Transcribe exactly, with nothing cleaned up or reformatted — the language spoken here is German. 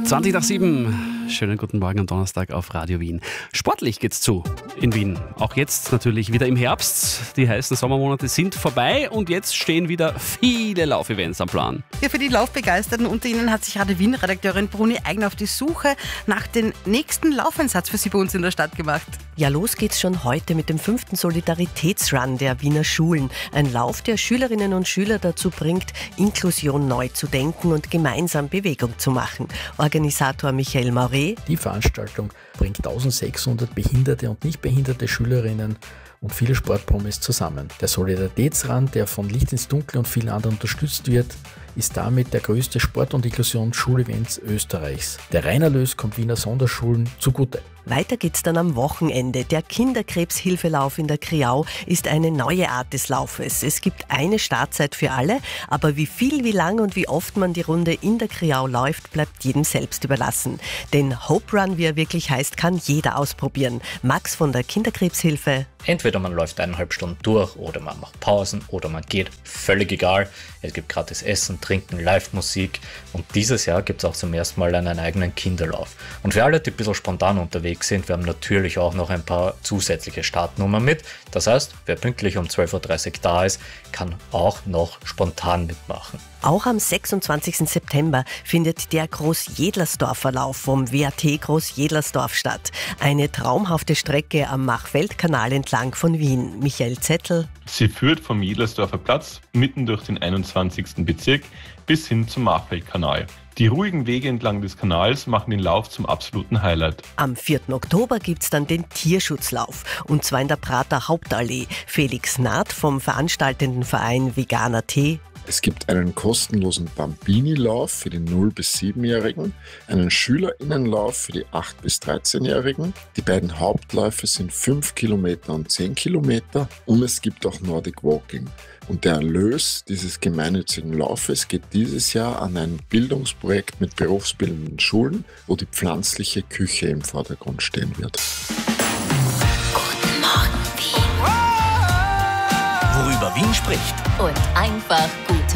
zwanzig nach sieben. Schönen guten Morgen am Donnerstag auf Radio Wien. Sportlich geht's zu in Wien. Auch jetzt natürlich wieder im Herbst. Die heißen Sommermonate sind vorbei und jetzt stehen wieder viele Laufevents am Plan. Ja, für die Laufbegeisterten unter Ihnen hat sich Radio Wien-Redakteurin Bruni Eigner auf die Suche nach dem nächsten Laufeinsatz für Sie bei uns in der Stadt gemacht. Ja, los geht's schon heute mit dem fünften Solidaritätsrun der Wiener Schulen. Ein Lauf, der Schülerinnen und Schüler dazu bringt, Inklusion neu zu denken und gemeinsam Bewegung zu machen. Organisator Michael Mauret. Die Veranstaltung bringt eintausendsechshundert behinderte und nicht behinderte Schülerinnen und viele Sportpromis zusammen. Der Solidaritätsrun, der von Licht ins Dunkel und vielen anderen unterstützt wird, ist damit der größte Sport- und Inklusions-Schulevents Österreichs. Der Reinerlös kommt Wiener Sonderschulen zugute. Weiter geht's dann am Wochenende. Der Kinderkrebshilfelauf in der Kriau ist eine neue Art des Laufes. Es gibt eine Startzeit für alle, aber wie viel, wie lang und wie oft man die Runde in der Kriau läuft, bleibt jedem selbst überlassen. Den Hope Run, wie er wirklich heißt, kann jeder ausprobieren. Max von der Kinderkrebshilfe. Entweder man läuft eineinhalb Stunden durch oder man macht Pausen oder man geht, völlig egal. Es gibt gratis Essen, Trinken, Live-Musik und dieses Jahr gibt es auch zum ersten Mal einen eigenen Kinderlauf. Und für alle, die ein bisschen spontan unterwegs sind, wir haben natürlich auch noch ein paar zusätzliche Startnummern mit. Das heißt, wer pünktlich um zwölf Uhr dreißig da ist, kann auch noch spontan mitmachen. Auch am sechsundzwanzigsten September findet der Großjedlersdorfer Lauf vom W A T Großjedlersdorf statt. Eine traumhafte Strecke am Machfeldkanal entlang von Wien. Michael Zettel. Sie führt vom Jedlersdorfer Platz mitten durch den einundzwanzigsten Bezirk bis hin zum Machfeldkanal. Die ruhigen Wege entlang des Kanals machen den Lauf zum absoluten Highlight. Am vierten Oktober gibt's dann den Tierschutzlauf und zwar in der Prater Hauptallee. Felix Naht vom veranstaltenden Verein Veganer Tee. Es gibt einen kostenlosen Bambini-Lauf für die null- bis siebenjährigen, einen SchülerInnenlauf für die acht- bis dreizehnjährigen. Die beiden Hauptläufe sind fünf Kilometer und zehn Kilometer und es gibt auch Nordic Walking. Und der Erlös dieses gemeinnützigen Laufes geht dieses Jahr an ein Bildungsprojekt mit berufsbildenden Schulen, wo die pflanzliche Küche im Vordergrund stehen wird. Guten Morgen, Wien. Worüber Wien spricht. Und einfach gute